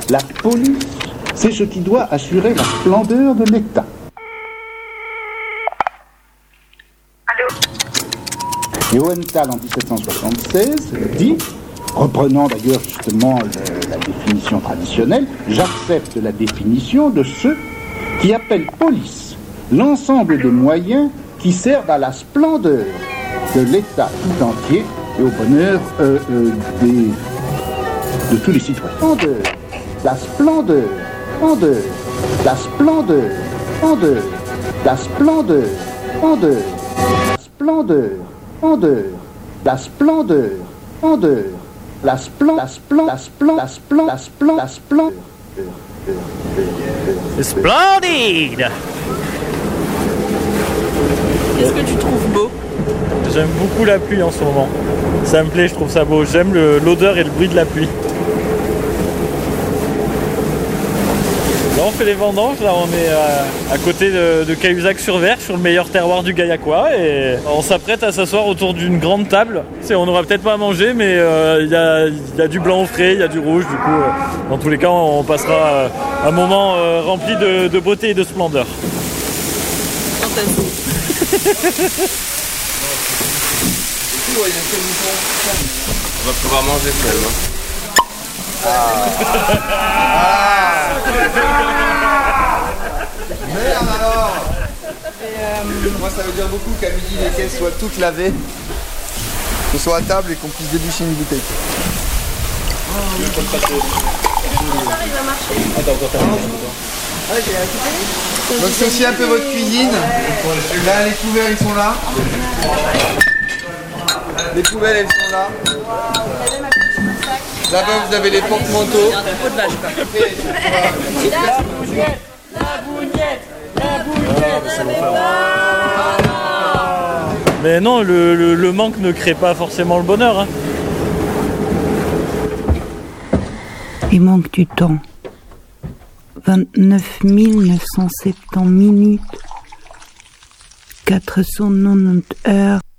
La police, c'est ce qui doit assurer la splendeur de l'État. Et Hohenthal, en 1776, dit, reprenant d'ailleurs justement la définition traditionnelle, j'accepte la définition de ceux qui appellent police l'ensemble des moyens qui servent à la splendeur de l'État tout entier et au bonheur de tous les citoyens. La splendeur, la splendeur, la splendeur, la splendeur, la splendeur, la splendeur. Splendide! Qu'est-ce que tu trouves beau? J'aime beaucoup la pluie en ce moment. Ça me plaît, je trouve ça beau. J'aime l'odeur et le bruit de la pluie. Là on fait les vendanges, là on est à côté de Cahuzac-sur-Ver, sur le meilleur terroir du Gaillacois, et on s'apprête à s'asseoir autour d'une grande table. On n'aura peut-être pas à manger, mais il y a du blanc au frais, il y a du rouge, du coup dans tous les cas on passera un moment rempli de beauté et de splendeur. On va pouvoir manger finalement. Merde alors. Moi ça veut dire beaucoup qu'à midi les caisses soient toutes lavées, qu'on soit à table et qu'on puisse déboucher une bouteille. Donc c'est aussi un peu votre cuisine. Là les couverts ils sont là. Les poubelles elles sont là. Là-bas vous avez les porte-manteaux. Mais non, le manque ne crée pas forcément le bonheur. Hein. Il manque du temps. 29 970 minutes, 490 heures.